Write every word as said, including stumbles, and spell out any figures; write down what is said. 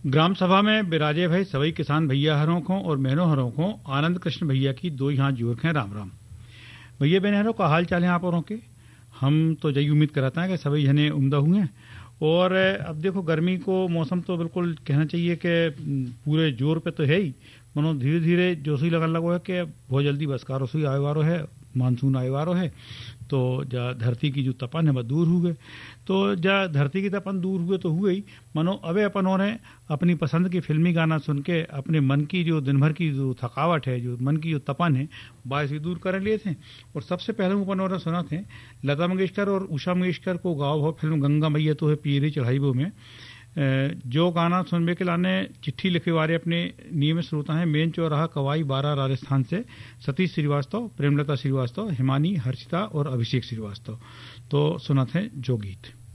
ग्राम सभा में बिराजे भाई सभी किसान भैया हरों को और बहनों हरों को आनंद कृष्ण भैया की दो हाथ जोड़ के राम राम। भैया बहन हरों का हाल चाल है आप औरों के। हम तो यही उम्मीद कराते हैं कि सभी जने उम्दा हुए। और अब देखो गर्मी को मौसम तो बिल्कुल कहना चाहिए कि पूरे जोर पे तो है ही, मनो धीरे धीरे जोशी लगन लगो है कि बहुत जल्दी बसकारो सुई आए वारो है, मानसून आए वारो है। तो जा धरती की जो तपन है वह दूर हुए, तो जा धरती की तपन दूर हुए तो हुए ही, मनो अबे अपन और अपनी पसंद की फिल्मी गाना सुन के अपने मन की जो दिन भर की जो थकावट है, जो मन की जो तपन है, बायस भी दूर कर लिए थे। और सबसे पहले अपन और सुना थे लता मंगेशकर और उषा मंगेशकर को गाओ हो फिल्म गंगा मैया तो है पीरी चढ़ाई वो में जो गाना सुनने के लाने चिट्ठी लिखे वाले अपने नियमित श्रोता हैं मेन चौराहा कवाई बारह राजस्थान से सतीश श्रीवास्तव, प्रेमलता श्रीवास्तव, हिमानी, हर्षिता और अभिषेक श्रीवास्तव। तो सुना थे जो गीत।